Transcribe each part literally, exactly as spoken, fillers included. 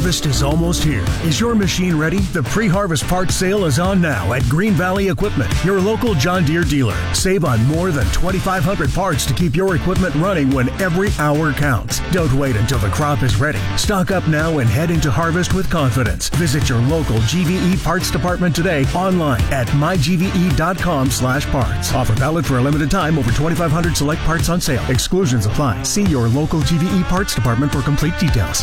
Harvest is almost here. Is your machine ready? The pre-harvest parts sale is on now at Green Valley Equipment, your local John Deere dealer. Save on more than twenty-five hundred parts to keep your equipment running when every hour counts. Don't wait until the crop is ready. Stock up now and head into harvest with confidence. Visit your local G V E parts department today online at my g v e dot com slash parts. Offer valid for a limited time. Over twenty-five hundred select parts on sale. Exclusions apply. See your local G V E parts department for complete details.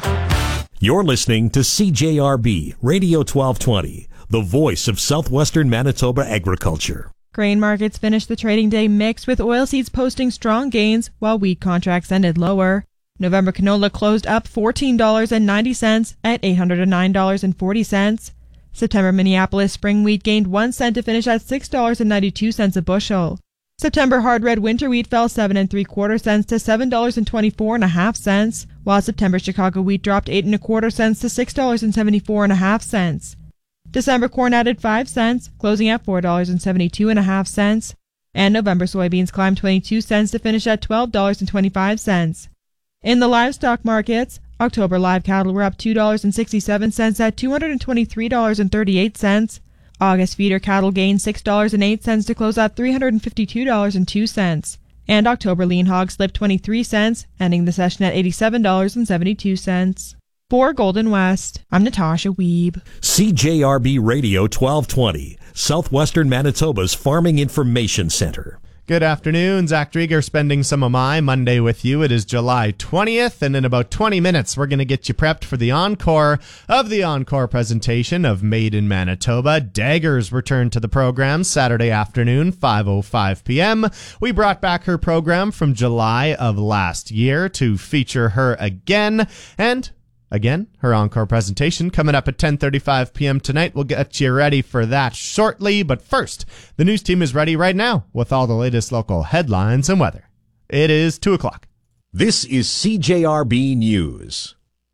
You're listening to C J R B Radio twelve twenty, the voice of southwestern Manitoba agriculture. Grain markets finished the trading day mixed, with oilseeds posting strong gains while wheat contracts ended lower. November canola closed up fourteen dollars and ninety cents at eight hundred nine dollars and forty cents. September Minneapolis spring wheat gained one cent to finish at six dollars and ninety-two cents a bushel. September hard red winter wheat fell seven and three quarter cents to seven dollars and twenty-four and a half cents, while September Chicago wheat dropped eight and a quarter cents to six dollars and seventy-four and a half cents. December corn added five cents, closing at four dollars and seventy-two and a half cents, and November soybeans climbed twenty-two cents to finish at twelve dollars and twenty-five cents. In the livestock markets, October live cattle were up two dollars and sixty-seven cents at two hundred twenty-three dollars and thirty-eight cents. August feeder cattle gained six dollars and eight cents to close at three hundred fifty-two dollars and two cents. And October lean hog slipped twenty-three cents, ending the session at eighty-seven dollars and seventy-two cents. For Golden West, I'm Natasha Weeb. C J R B Radio twelve twenty, Southwestern Manitoba's Farming Information Center. Good afternoon. Zach Drieger spending some of my Monday with you. It is July twentieth, and in about twenty minutes, we're going to get you prepped for the encore of the encore presentation of Made in Manitoba. Daggers returned to the program Saturday afternoon, five oh five p.m. We brought back her program from July of last year to feature her again, and again, her encore presentation coming up at ten thirty-five p.m. tonight. We'll get you ready for that shortly. But first, the news team is ready right now with all the latest local headlines and weather. It is two o'clock. This is C J R B News.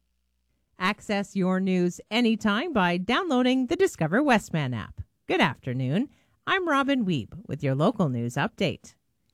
Access your news anytime by downloading the Discover Westman app. Good afternoon. I'm Robin Weeb with your local news update.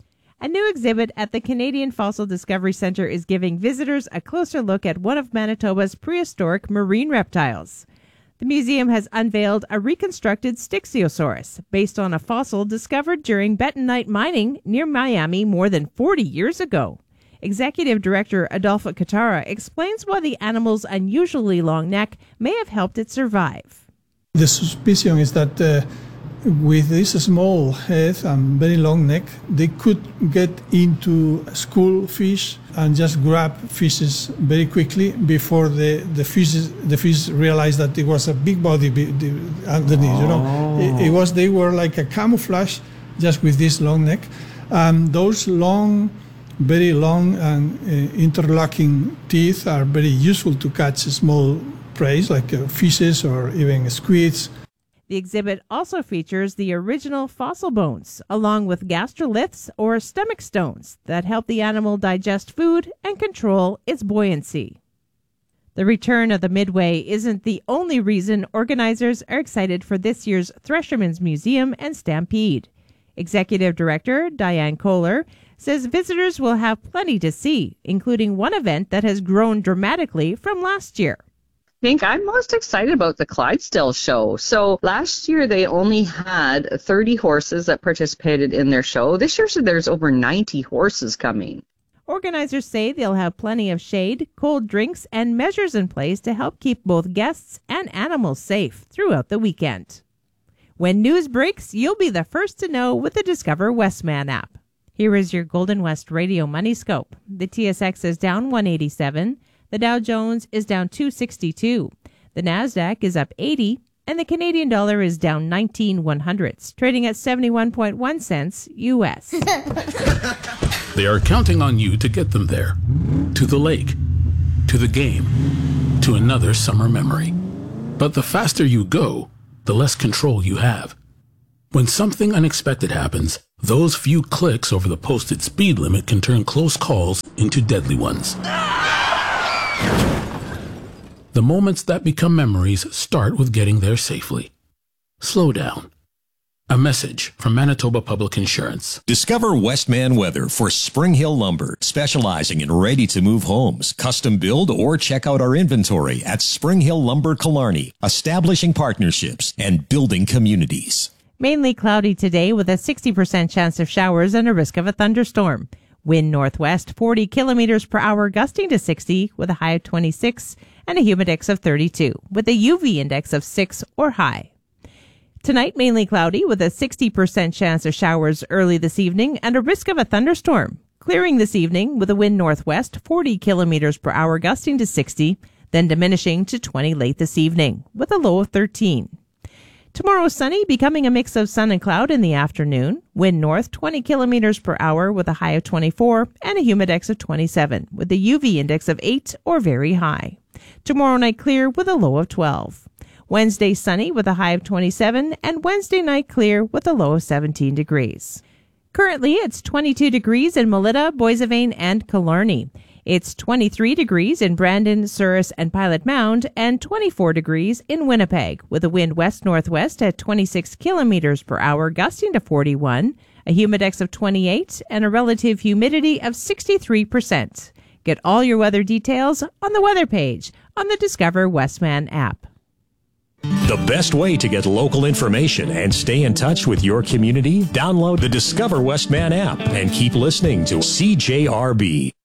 A new exhibit at the Canadian Fossil Discovery Centre is giving visitors a closer look at one of Manitoba's prehistoric marine reptiles. The museum has unveiled a reconstructed Stixiosaurus based on a fossil discovered during bentonite mining near Miami more than forty years ago. Executive Director Adolfo Katara explains why the animal's unusually long neck may have helped it survive. The suspicion is that uh, with this small head and very long neck, they could get into school fish and just grab fishes very quickly before the the fish the fish realized that it was a big body underneath. Oh. You know, it, it was they were like a camouflage just with this long neck. Um, those long, very long and uh, interlocking teeth are very useful to catch small prey like uh, fishes or even squids. The exhibit also features the original fossil bones, along with gastroliths or stomach stones that help the animal digest food and control its buoyancy. The return of the Midway isn't the only reason organizers are excited for this year's Threshermen's Museum and Stampede. Executive Director Diane Kohler says visitors will have plenty to see, including one event that has grown dramatically from last year. I think I'm most excited about the Clydesdale show. So last year they only had thirty horses that participated in their show. This year so there's over ninety horses coming. Organizers say they'll have plenty of shade, cold drinks, and measures in place to help keep both guests and animals safe throughout the weekend. When news breaks, you'll be the first to know with the Discover Westman app. Here is your Golden West Radio Money Scope. The T S X is down one eighty-seven. The Dow Jones is down two sixty-two. The Nasdaq is up eighty, and the Canadian dollar is down nineteen one hundredths, trading at seventy-one point one cents U S. They are counting on you to get them there. To the lake, to the game, to another summer memory. But the faster you go, the less control you have. When something unexpected happens, those few clicks over the posted speed limit can turn close calls into deadly ones. The moments that become memories start with getting there safely. Slow down. A message from Manitoba Public Insurance. Discover Westman Weather for Spring Hill Lumber, specializing in ready-to-move homes, custom build, or check out our inventory at Spring Hill Lumber Killarney, establishing partnerships and building communities. Mainly cloudy today with a sixty percent chance of showers and a risk of a thunderstorm. Wind northwest forty kilometers per hour, gusting to sixty with a high of twenty-six and a humidex of thirty-two with a U V index of six or high. Tonight, mainly cloudy with a sixty percent chance of showers early this evening and a risk of a thunderstorm. Clearing this evening with a wind northwest forty kilometers per hour, gusting to sixty, then diminishing to twenty late this evening with a low of thirteen. Tomorrow, sunny, becoming a mix of sun and cloud in the afternoon. Wind north twenty kilometers per hour with a high of twenty-four and a humidex of twenty-seven with a U V index of eight or very high. Tomorrow night clear with a low of twelve. Wednesday sunny with a high of twenty-seven and Wednesday night clear with a low of seventeen degrees. Currently, it's twenty-two degrees in Melita, Boissevain, and Killarney. It's twenty-three degrees in Brandon, Souris, and Pilot Mound, and twenty-four degrees in Winnipeg, with a wind west-northwest at twenty-six kilometers per hour, gusting to forty-one, a humidex of twenty-eight, and a relative humidity of sixty-three percent. Get all your weather details on the weather page on the Discover Westman app. The best way to get local information and stay in touch with your community? Download the Discover Westman app and keep listening to C J R B.